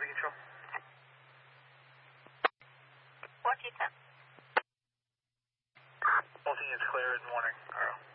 control. 1410. 14 is clear. Good morning. Arrow.